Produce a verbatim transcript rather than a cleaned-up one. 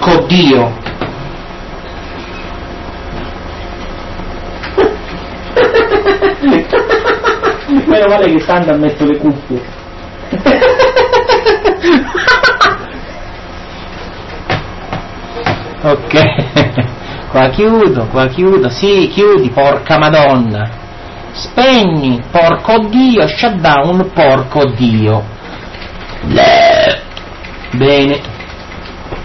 porco Dio. Meno male che Santa ha messo le cuffie. Ok, qua chiudo, qua chiudo, sì, chiudi, porca madonna. Spegni, porco Dio, shutdown, porco Dio. Bene.